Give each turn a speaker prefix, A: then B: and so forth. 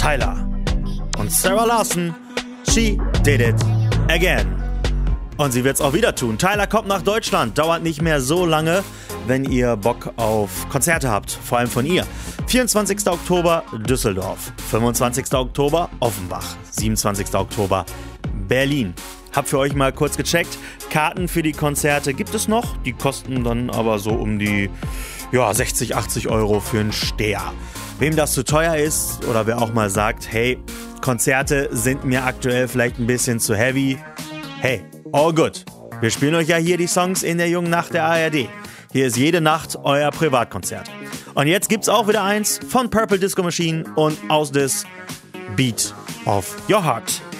A: Tyler und Sarah Larson, She Did It Again. Und sie wird's auch wieder tun. Tyler kommt nach Deutschland, dauert nicht mehr so lange, wenn ihr Bock auf Konzerte habt, vor allem von ihr. 24. Oktober Düsseldorf, 25. Oktober Offenbach, 27. Oktober Berlin. Hab für euch mal kurz gecheckt, Karten für die Konzerte gibt es noch, die kosten dann aber so um die 60, 80 Euro für einen Steher. Wem das zu teuer ist oder wer auch mal sagt, hey, Konzerte sind mir aktuell vielleicht ein bisschen zu heavy, hey, all good. Wir spielen euch ja hier die Songs in der jungen Nacht der ARD. Hier ist jede Nacht euer Privatkonzert. Und jetzt gibt's auch wieder eins von Purple Disco Machine und aus des Beat of Your Heart.